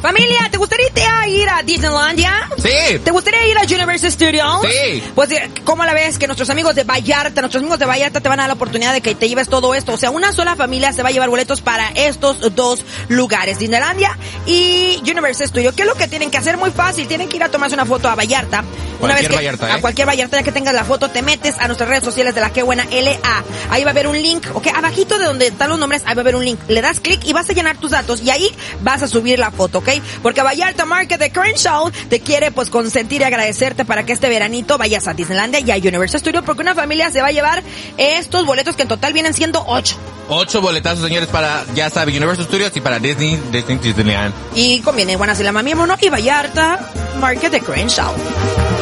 Familia, ¿te gustaría ir a Disneylandia? Sí. ¿Te gustaría ir a Universal Studios? Sí. Pues, ¿cómo la ves? Que nuestros amigos de Vallarta te van a dar la oportunidad de que te lleves todo esto. O sea, una sola familia se va a llevar boletos para estos dos lugares, Disneylandia y Universal Studios. ¿Qué es lo que tienen que hacer? Muy fácil. Tienen que ir a tomarse una foto a Vallarta. A cualquier Vallarta, ya que tengas la foto, te metes a nuestras redes sociales de La Qué Buena LA. Ahí va a haber un link, ¿ok? Abajito de donde están los nombres, ahí va a haber un link. Le das clic y vas a llenar tus datos y ahí vas a subir la foto, ¿ok? Porque Vallarta Market de Crenshaw te quiere pues consentir y agradecerte para que este veranito vayas a Disneylandia y a Universal Studios, porque una familia se va a llevar estos boletos que en total vienen siendo 8. 8 boletazos, señores, para, ya saben, Universal Studios y para Disneyland. Y conviene Guanacelamamiemo, ¿no? Y Vallarta Market de Crenshaw.